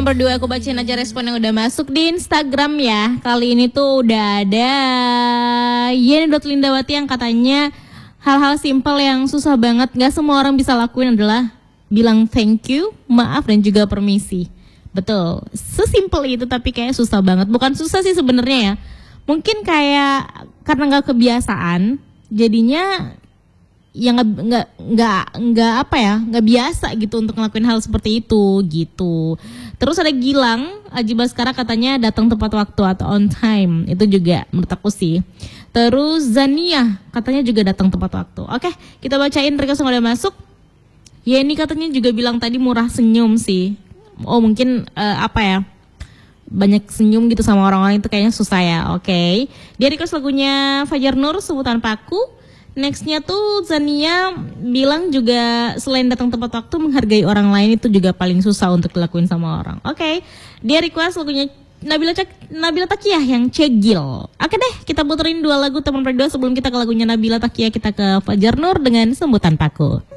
teman berdua, aku bacain aja respon yang udah masuk di Instagram ya. Kali ini tuh udah ada Yeni.Lindawati yang katanya hal-hal simpel yang susah banget gak semua orang bisa lakuin adalah bilang thank you, maaf dan juga permisi. Betul, sesimpel itu tapi kayak susah banget. Bukan susah sih sebenarnya ya, mungkin kayak karena gak kebiasaan jadinya yang nggak biasa gitu untuk ngelakuin hal seperti itu gitu. Terus ada Gilang Aji Baskara katanya datang tepat waktu atau on time, itu juga menurut aku sih. Terus Zania katanya juga datang tepat waktu. Oke, kita bacain request yang udah masuk. Yeni katanya juga bilang tadi murah senyum sih. Oh mungkin banyak senyum gitu sama orang-orang itu kayaknya susah ya. Oke. Dia request lagunya Fajar Nur, Sebutan Paku. Nextnya tuh Zania bilang juga selain datang tepat waktu, menghargai orang lain itu juga paling susah untuk dilakuin sama orang. Oke. Dia request lagunya Nabila Takiyah yang Cegil. Oke deh, kita puterin 2 lagu teman berdua sebelum kita ke lagunya Nabila Takiyah, kita ke Fajar Nur dengan Sebutan Paku.